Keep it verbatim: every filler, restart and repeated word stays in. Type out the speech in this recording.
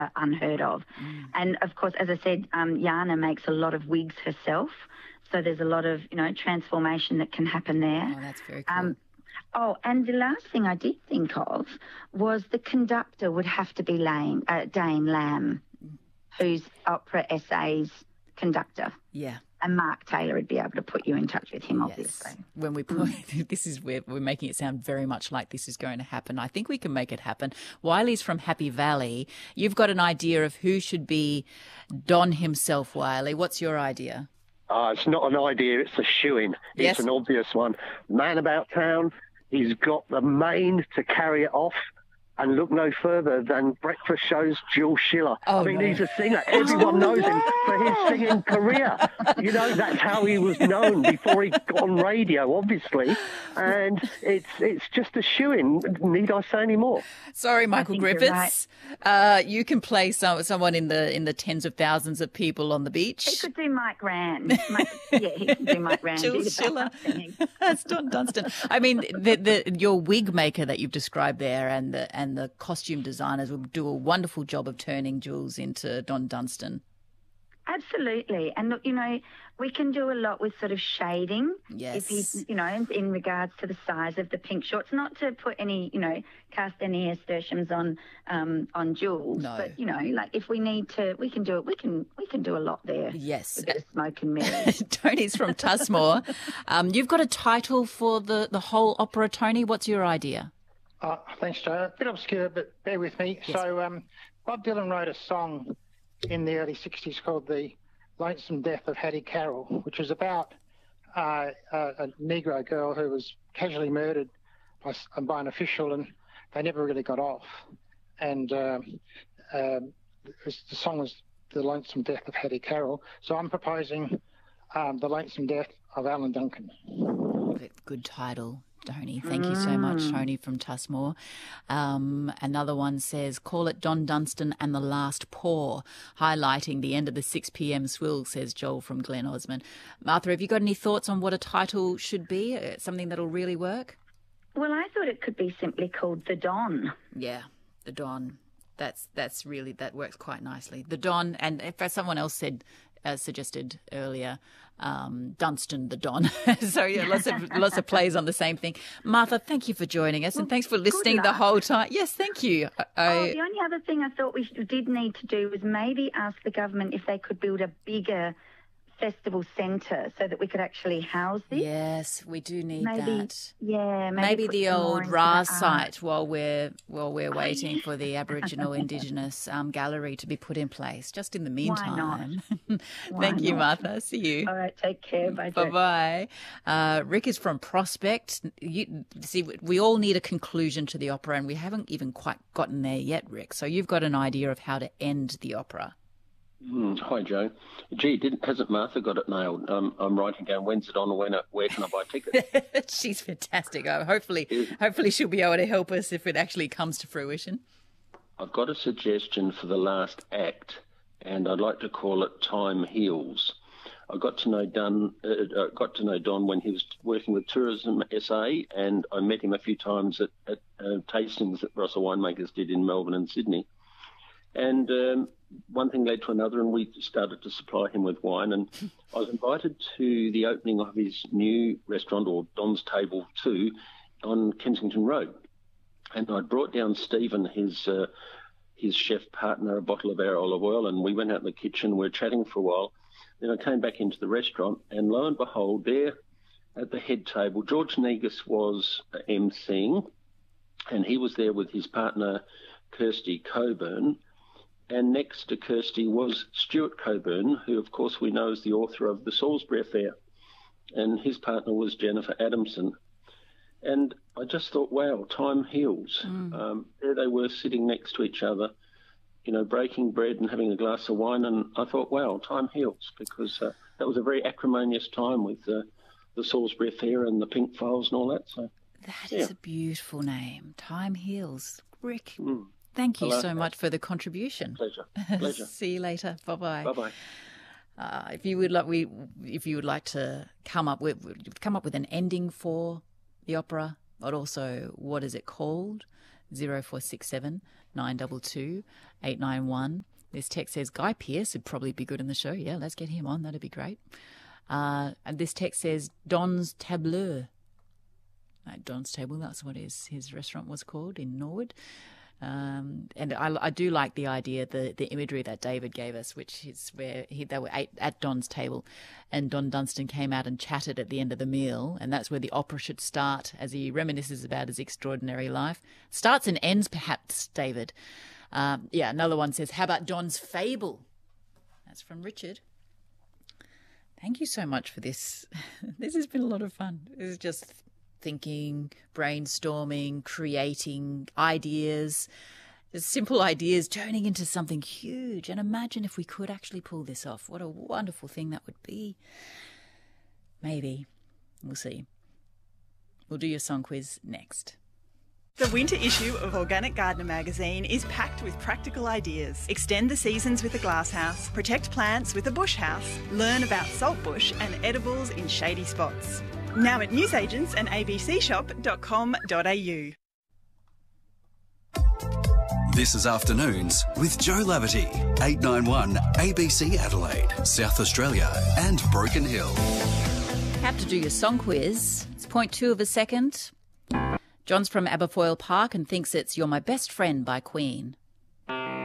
unheard of. Mm. And, of course, as I said, um, Jana makes a lot of wigs herself, so there's a lot of, you know, transformation that can happen there. Oh, that's very cool. Um, oh, and the last thing I did think of was the conductor would have to be Lane, uh, Dane Lamb, who's Opera S A's conductor. Yeah. And Mark Taylor would be able to put you in touch with him, yes. obviously. When we put, this is where we're making it sound very much like this is going to happen. I think we can make it happen. Wiley's from Happy Valley. You've got an idea of who should be Don himself, Wiley. What's your idea? Uh, it's not an idea, it's a shoo-in. It's yes. an obvious one. Man about town, he's got the mane to carry it off, and look no further than breakfast shows Jules Schiller. Oh, I mean, no. he's a singer. Everyone knows him for his singing career. You know, that's how he was known before he got on radio, obviously. And it's it's just a shoo-in. Need I say any more? Sorry, Michael Griffiths. Right. Uh, you can play some, someone in the in the tens of thousands of people on the beach. He could do Mike Rand. Mike, yeah, he can do Mike Rand. Jules Schiller. That's Don Dunstan. I mean, the, the, your wig maker that you've described there and the and the costume designers will do a wonderful job of turning Jules into Don Dunstan. Absolutely. And look, you know, we can do a lot with sort of shading. Yes. If he's, you know, in, in regards to the size of the pink shorts, not to put any, you know, cast any nasturtiums on um, on Jules. No. But, you know, like if we need to, we can do it. We can we can do a lot there. Yes. A bit of smoke and mirrors. Tony's from Tusmore. um, you've got a title for the, the whole opera, Tony. What's your idea? Uh, thanks, Joe. A bit obscure, but bear with me. Yes. So um, Bob Dylan wrote a song in the early sixties called The Lonesome Death of Hattie Carroll, which was about uh, a, a Negro girl who was casually murdered by, by an official, and they never really got off. And um, um, the song was The Lonesome Death of Hattie Carroll. So I'm proposing um, The Lonesome Death of Alan Duncan. Good title, Tony. Thank you so much, Tony from Tusmore. Um, another one says, call it Don Dunstan and the Last Pour, highlighting the end of the six p.m. swill, says Joel from Glen Osmond. Martha, have you got any thoughts on what a title should be, uh, something that'll really work? Well, I thought it could be simply called The Don. Yeah, The Don. That's that's really, that works quite nicely. The Don, and if someone else said, uh, suggested earlier, um, Dunstan the Don. so yeah, lots of lots of plays on the same thing. Martha, thank you for joining us, well, and thanks for listening the whole time. Yes, thank you. I, oh, the only other thing I thought we did need to do was maybe ask the government if they could build a bigger festival centre so that we could actually house this. Yes, we do need maybe, that. Yeah, maybe maybe, the old R A S site while we're while we're waiting oh, yeah. for the Aboriginal Indigenous um, gallery to be put in place. Just in the meantime. Why not? Thank Why you, not? Martha. See you. All right, take care. Bye. Bye bye. Uh, Rick is from Prospect. You see, we all need a conclusion to the opera, and we haven't even quite gotten there yet, Rick. So you've got an idea of how to end the opera. Mm, hi, Joe. Gee, didn't, hasn't Martha got it nailed? Um, I'm writing down when's it on, when it, where can I buy tickets? She's fantastic. Oh, hopefully, hopefully she'll be able to help us if it actually comes to fruition. I've got a suggestion for the last act, and I'd like to call it Time Heals. I got to know Don. Uh, got to know Don when he was working with Tourism S A, and I met him a few times at, at uh, tastings that Russell Winemakers did in Melbourne and Sydney. And um, one thing led to another, and we started to supply him with wine. And I was invited to the opening of his new restaurant, or Don's Table two, on Kensington Road. And I brought down Stephen, his uh, his chef partner, a bottle of our olive oil, and we went out in the kitchen. We were chatting for a while. Then I came back into the restaurant, and lo and behold, there at the head table, George Negus was emceeing, and he was there with his partner, Kirsty Coburn. And next to Kirsty was Stuart Coburn, who, of course, we know is the author of The Salisbury Affair. And his partner was Jennifer Adamson. And I just thought, wow, time heals. Mm. Um, there they were sitting next to each other, you know, breaking bread and having a glass of wine. And I thought, wow, time heals, because uh, that was a very acrimonious time with uh, the Salisbury Affair and the Pink Files and all that. So That yeah. is a beautiful name. Time heals. Rick. Mm. Thank you Hello. so much for the contribution. Pleasure. Pleasure. See you later. Bye bye. Bye bye. Uh, if you would like, we if you would like to come up with come up with an ending for the opera, but also what is it called? Zero four six seven nine two two, eight nine one. This text says, Guy Pearce would probably be good in the show. Yeah, let's get him on. That'd be great. Uh, and this text says, Don's Tableur. No, Don's Table, that's what his, his restaurant was called in Norwood. Um, and I, I do like the idea, the, the imagery that David gave us, which is where he, they were at, at Don's table and Don Dunstan came out and chatted at the end of the meal. And that's where the opera should start, as he reminisces about his extraordinary life. Starts and ends, perhaps, David. Um, yeah, another one says, how about Don's Fable? That's from Richard. Thank you so much for this. This has been a lot of fun. This is just thinking, brainstorming, creating ideas, just simple ideas turning into something huge. And imagine if we could actually pull this off. What a wonderful thing that would be. Maybe. We'll see. We'll do your song quiz next. The winter issue of Organic Gardener magazine is packed with practical ideas. Extend the seasons with a glasshouse, protect plants with a bush house, learn about saltbush and edibles in shady spots. Now at newsagents and a b c shop dot com dot a u. This is Afternoons with Joe Laverty, eight nine one A B C Adelaide, South Australia and Broken Hill. Have to do your song quiz. It's point two of a second. John's from Aberfoyle Park and thinks it's You're My Best Friend by Queen.